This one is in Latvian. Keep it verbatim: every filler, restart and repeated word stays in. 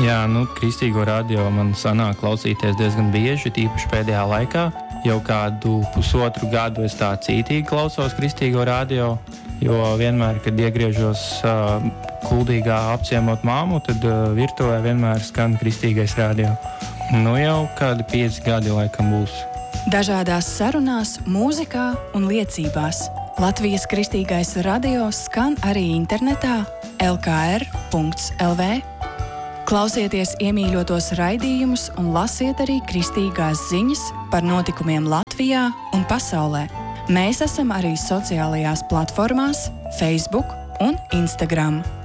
Jā, nu, Kristīgo radio man sanāk klausīties diezgan bieži, tīpaši pēdējā laikā. Jau kādu pusotru gadu es tā cītīgi klausos Kristīgo radio, jo vienmēr, kad iegriežos uh, Kuldīgā apciemot māmu, tad uh, virtuvē vienmēr skan Kristīgais radio. Nu jau kādi pieci gadi laikam būs. Dažādās sarunās, mūzikā un liecībās. Latvijas Kristīgais radio skan arī internetā el ka er punkts el vē. Klausieties iemīļotos raidījumus un lasiet arī kristīgās ziņas par notikumiem Latvijā un pasaulē. Mēs esam arī sociālajās platformās Facebook un Instagram.